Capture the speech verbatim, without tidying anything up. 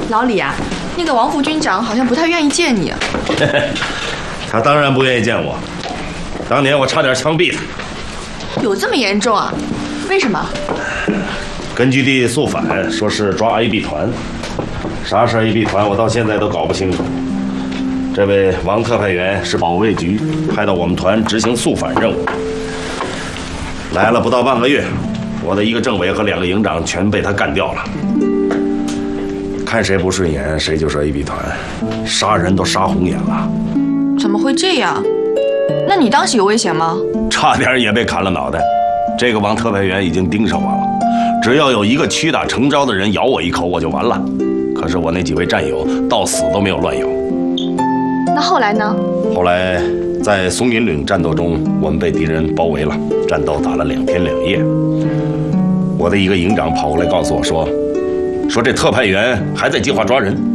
老李啊，那个王副军长好像不太愿意见你。 他当然不愿意见我，当年我差点枪毙他。 有这么严重啊？为什么？ 根据地速反，说是抓 A B 团，啥是 A B 团，我到现在都搞不清楚。这位王特派员是保卫局派到我们团执行速反任务，来了不到半个月，我的一个政委和两个营长全被他干掉了。看谁不顺眼，谁就是 A B 团，杀人都杀红眼了。 怎么会这样？那你当时有危险吗？ 差点也被砍了脑袋。这个王特派员已经盯上我了，只要有一个屈打成招的人咬我一口，我就完了。可是我那几位战友到死都没有乱咬。 那后来呢？ 后来在松云岭战斗中，我们被敌人包围了，战斗打了两天两夜。我的一个营长跑过来告诉我说，说这特派员还在计划抓人。